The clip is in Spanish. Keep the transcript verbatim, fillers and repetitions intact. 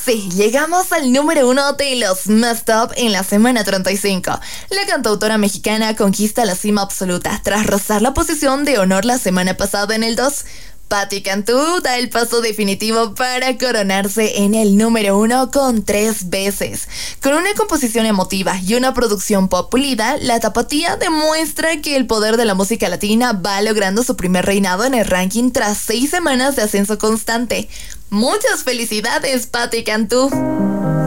Sí, llegamos al número uno de los más top en la semana treinta y cinco. La cantautora mexicana conquista la cima absoluta tras rozar la posición de honor la semana pasada en el dos. Patti Cantú da el paso definitivo para coronarse en el número uno con tres veces. Con una composición emotiva y una producción pop pulida, la tapatía demuestra que el poder de la música latina va logrando su primer reinado en el ranking tras seis semanas de ascenso constante. ¡Muchas felicidades, Patti Cantú!